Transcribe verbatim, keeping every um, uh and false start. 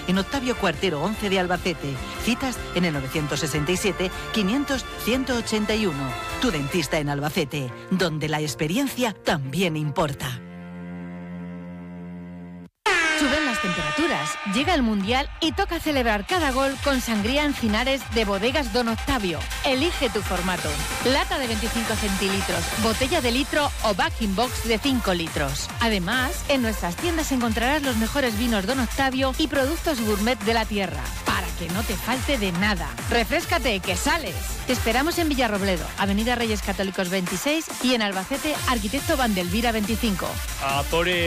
en Octavio Cuartero once de Albacete. Citas en el novecientos sesenta y siete, quinientos, ciento ochenta y uno. Tu dentista en Albacete, donde la experiencia también importa. Suben las temperaturas, llega el Mundial y toca celebrar cada gol con sangría Encinares de Bodegas Don Octavio. Elige tu formato. Lata de veinticinco centilitros, botella de litro o backing box de cinco litros. Además, en nuestras tiendas encontrarás los mejores vinos Don Octavio y productos gourmet de la tierra, para que no te falte de nada. Refréscate, que sales. Te esperamos en Villarrobledo, Avenida Reyes Católicos veintiséis y en Albacete, Arquitecto Vandelvira veinticinco. A por